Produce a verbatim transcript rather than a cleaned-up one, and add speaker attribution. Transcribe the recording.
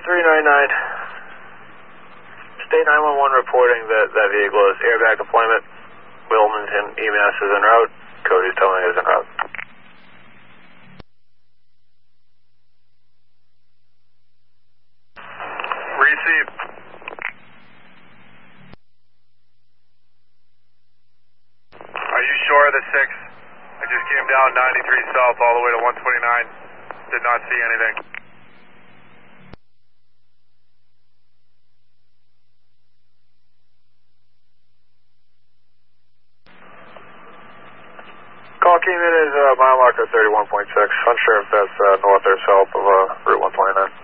Speaker 1: three nine nine. State nine one one reporting that that vehicle is airbag deployment. Wilmington E M S is en route. Cody's telling me is en route.
Speaker 2: Receive. Are you sure of the six? I just came down ninety-three south all the way to one twenty-nine. Did not see anything.
Speaker 1: Call came in as uh, mile marker thirty-one point six. Unsure if that's uh, north or south of uh, Route one twenty-nine.